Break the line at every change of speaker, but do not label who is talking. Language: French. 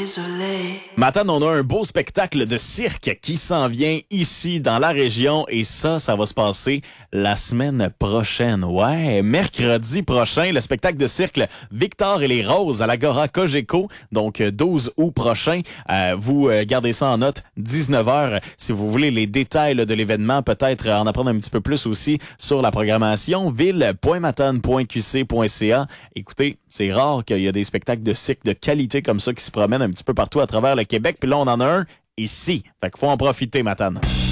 Matane, on a un beau spectacle de cirque qui s'en vient ici dans la région et ça va se passer la semaine prochaine. Ouais, mercredi prochain, le spectacle de cirque Victor et les Roses à l'Agora Cogeco, donc 12 août prochain. Vous gardez ça en note, 19h. Si vous voulez les détails de l'événement, peut-être en apprendre un petit peu plus aussi sur la programmation, ville.matane.qc.ca. Écoutez, c'est rare qu'il y a des spectacles de cirque de qualité comme ça qui se promènent un petit peu partout à travers le Québec. Puis là, on en a un ici. Fait qu'il faut en profiter, Matane.